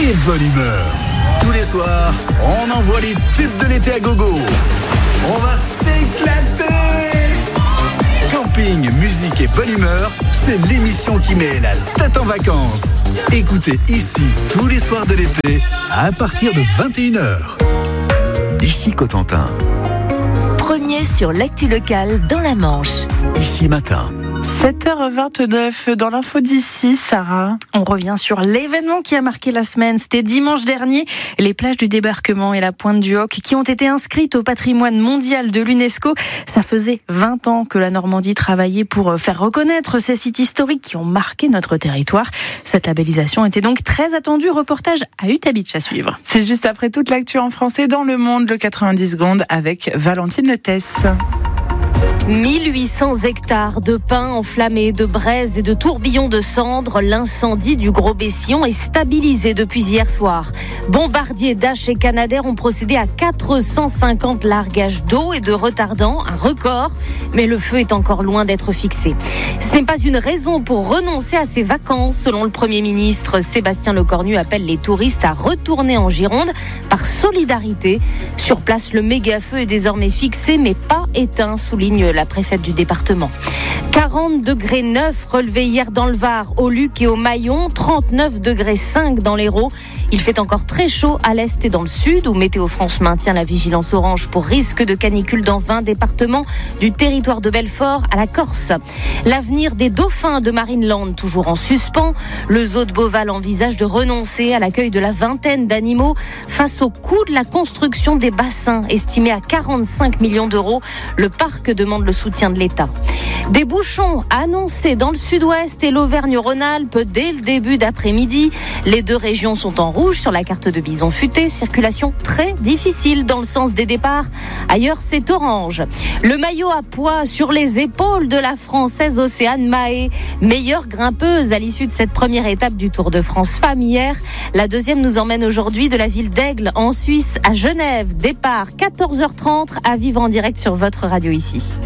et bonne humeur. Tous les soirs, on envoie les tubes de l'été à gogo. On va s'éclater. Camping, musique et bonne humeur, c'est l'émission qui met la tête en vacances. Écoutez ici tous les soirs de l'été à partir de 21h. D'ici Cotentin. Premier sur l'actu locale dans la Manche. Ici matin. 7h29 dans l'info d'ici, Sarah. On revient sur l'événement qui a marqué la semaine. C'était dimanche dernier. Les plages du débarquement et la pointe du Hoc qui ont été inscrites au patrimoine mondial de l'UNESCO. Ça faisait 20 ans que la Normandie travaillait pour faire reconnaître ces sites historiques qui ont marqué notre territoire. Cette labellisation était donc très attendue. Reportage à Utah Beach à suivre. C'est juste après toute l'actu en français dans le monde, le 90 secondes avec Valentine Letesse. 1800 hectares de pins enflammés, de braises et de tourbillons de cendres. L'incendie du Gros-Bessillon est stabilisé depuis hier soir. Bombardiers, Dash et Canadair ont procédé à 450 largages d'eau et de retardants, un record. Mais le feu est encore loin d'être fixé. Ce n'est pas une raison pour renoncer à ses vacances. Selon le Premier ministre, Sébastien Lecornu appelle les touristes à retourner en Gironde par solidarité. Sur place, le méga-feu est désormais fixé mais pas éteint, souligne la préfète du département. 40 degrés 9 relevés hier dans le Var, au Luc et au Maillon, 39 degrés 5 dans l'Hérault. Il fait encore très chaud à l'est et dans le sud, où Météo France maintient la vigilance orange pour risque de canicule dans 20 départements, du territoire de Belfort à la Corse. L'avenir des dauphins de Marineland, toujours en suspens. Le zoo de Beauval envisage de renoncer à l'accueil de la vingtaine d'animaux face au coût de la construction des bassins, estimé à 45 millions d'euros. Le parc demande le soutien de l'État. Des bouchons annoncés dans le sud-ouest et l'Auvergne-Rhône-Alpes dès le début d'après-midi. Les deux régions sont en rouge sur la carte de Bison Futé. Circulation très difficile dans le sens des départs. Ailleurs, c'est orange. Le maillot à poids sur les épaules de la Française Océane Mahé. Meilleure grimpeuse à l'issue de cette première étape du Tour de France Femmes hier. La deuxième nous emmène aujourd'hui de la ville d'Aigle en Suisse à Genève. Départ 14h30 à vivre en direct sur votre radio ici.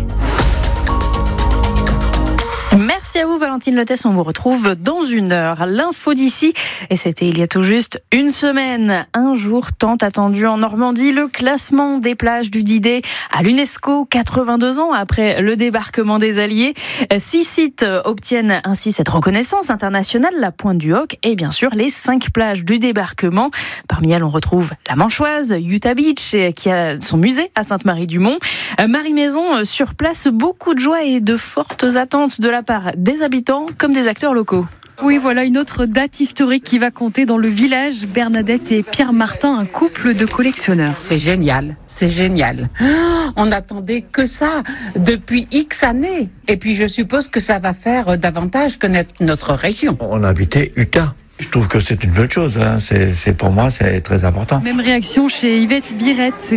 Merci à vous Valentine Letesse, on vous retrouve dans une heure. L'info d'ici, et c'était il y a tout juste une semaine. Un jour tant attendu en Normandie, le classement des plages du Didet à l'UNESCO, 82 ans après le débarquement des Alliés. 6 sites obtiennent ainsi cette reconnaissance internationale, la pointe du Hoc et bien sûr les 5 plages du débarquement. Parmi elles, on retrouve la Manchoise, Utah Beach, qui a son musée à Sainte-Marie-du-Mont. Marie Maison, sur place, beaucoup de joie et de fortes attentes de la part des habitants comme des acteurs locaux. Oui, voilà une autre date historique qui va compter dans le village. Bernadette et Pierre Martin, un couple de collectionneurs. C'est génial, c'est génial. On n'attendait que ça depuis X années. Et puis je suppose que ça va faire davantage connaître notre région. On habitait Utah. Je trouve que c'est une bonne chose, hein. C'est pour moi, c'est très important. Même réaction chez Yvette Birette,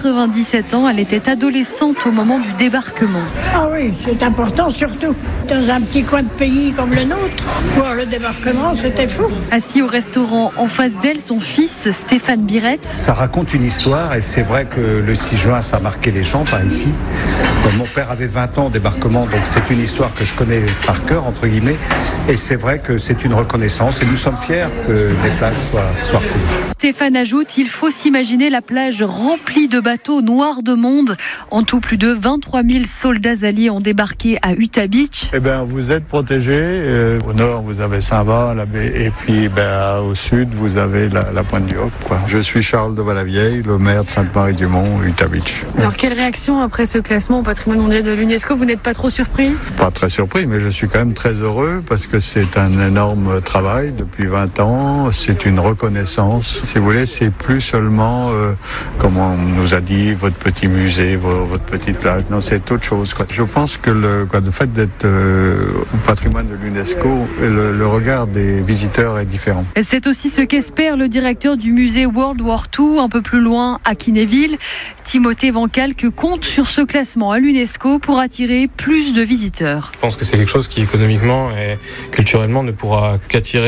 97 ans. Elle était adolescente au moment du débarquement. Ah oui, c'est important surtout. Dans un petit coin de pays comme le nôtre, voir le débarquement, c'était fou. Assis au restaurant en face d'elle, son fils, Stéphane Birette. Ça raconte une histoire et c'est vrai que le 6 juin, ça a marqué les gens par ici. Mon père avait 20 ans au débarquement, donc c'est une histoire que je connais par cœur, entre guillemets. Et c'est vrai que c'est une reconnaissance et nous sommes fiers que les plages soient recouvertes. Stéphane ajoute, il faut s'imaginer la plage remplie de bateaux noirs de monde. En tout, plus de 23 000 soldats alliés ont débarqué à Utah Beach. Eh bien, vous êtes protégés. Au nord, vous avez Saint-Va, la baie, et puis au sud, vous avez la pointe du Hoc, quoi. Je suis Charles de Valavieille, le maire de Sainte-Marie-du-Mont, Utah Beach. Alors, quelle réaction après ce classement au patrimoine mondial de l'UNESCO? Vous n'êtes pas trop surpris? Pas très surpris, mais je suis quand même très heureux parce que c'est un énorme travail depuis 20 ans. C'est une reconnaissance. Si vous voulez, c'est plus seulement, comme on nous a dit, votre petit musée, votre petite plage. Non, c'est autre chose, quoi. Je pense que le fait d'être au patrimoine de l'UNESCO, le regard des visiteurs est différent. C'est aussi ce qu'espère le directeur du musée World War II, un peu plus loin à Kinéville. Timothée Van Calck compte sur ce classement à l'UNESCO pour attirer plus de visiteurs. Je pense que c'est quelque chose qui économiquement et culturellement ne pourra qu'attirer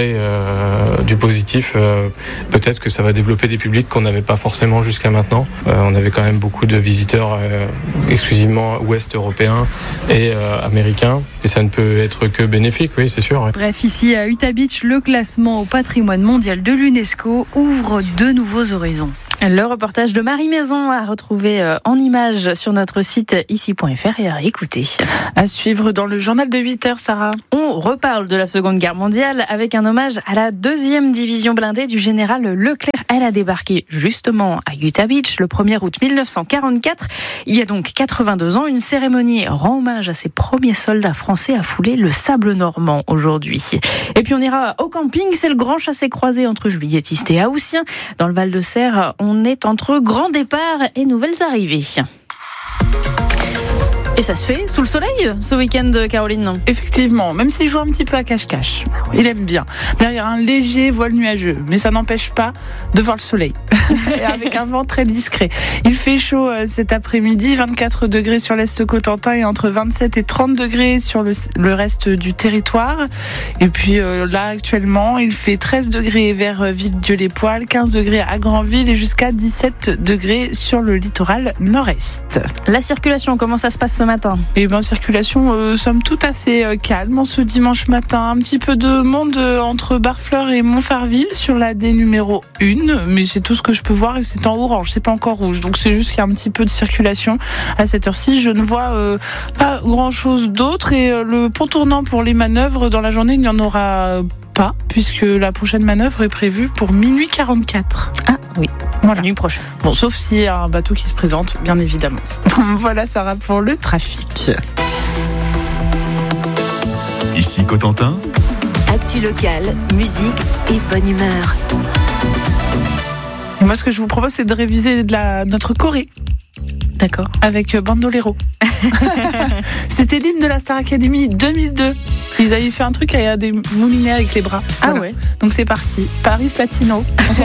du positif. Peut-être que ça va développer des publics qu'on n'avait pas forcément jusqu'à maintenant. On avait quand même beaucoup de visiteurs exclusivement ouest européens et américains, et ça ne peut être que bénéfique, oui, c'est sûr. Bref, ici à Utah Beach, le classement au patrimoine mondial de l'UNESCO ouvre de nouveaux horizons. Le reportage de Marie Maison à retrouver en images sur notre site ici.fr et à réécouter. À suivre dans le journal de 8h, Sarah. On reparle de la Seconde Guerre mondiale avec un hommage à la 2e division blindée du général Leclerc. Elle a débarqué justement à Utah Beach le 1er août 1944. Il y a donc 82 ans, une cérémonie rend hommage à ces premiers soldats français à fouler le sable normand aujourd'hui. Et puis on ira au camping, c'est le grand chassé-croisé entre juilletistes et haussiens. Dans le Val-de-Serre, on est entre grand départ et nouvelles arrivées. Et ça se fait sous le soleil ce week-end, Caroline? Effectivement, même s'il joue un petit peu à cache-cache. Il aime bien. Derrière un léger voile nuageux, mais ça n'empêche pas de voir le soleil. Et avec un vent très discret. Il fait chaud cet après-midi, 24 degrés sur l'Est Cotentin et entre 27 et 30 degrés sur le reste du territoire. Et puis là, actuellement, il fait 13 degrés vers Villedieu-les-Poêles, 15 degrés à Granville et jusqu'à 17 degrés sur le littoral nord-est. La circulation, comment ça se passe ce matin? Eh bien, circulation, somme toute assez calme en ce dimanche matin. Un petit peu de monde entre Barfleur et Montfarville sur la D numéro 1, mais c'est tout ce que je peux voir et c'est en orange, c'est pas encore rouge. Donc c'est juste qu'il y a un petit peu de circulation à cette heure-ci. Je ne vois pas grand-chose d'autre et le pont tournant pour les manœuvres dans la journée, il n'y en aura pas puisque la prochaine manœuvre est prévue pour minuit 44. Ah oui. Voilà. Nuit prochaine. Bon, sauf s'il y a un bateau qui se présente, bien évidemment. Voilà, Sarah, pour le trafic. Ici Cotentin. Actu locale, musique et bonne humeur. Et moi, ce que je vous propose, c'est de réviser notre choré. D'accord. Avec Bandolero. C'était l'hymne de la Star Academy 2002. Ils avaient fait un truc avec des moulinets avec les bras. Ah voilà. ouais. Donc c'est parti. Paris Latino. On s'en